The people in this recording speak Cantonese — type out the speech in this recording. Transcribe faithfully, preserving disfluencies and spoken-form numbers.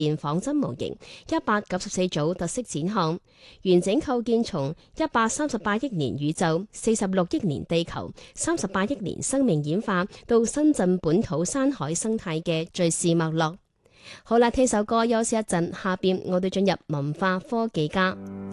現仿真模型一百九十四組特色展項，完整構建從一百三十八億年宇宙、四十六億年地球、三十八億年生命演化到深圳本土山海生態嘅敘事脈絡。好啦，聽首歌休息一陣，下邊我哋進入文化科技家。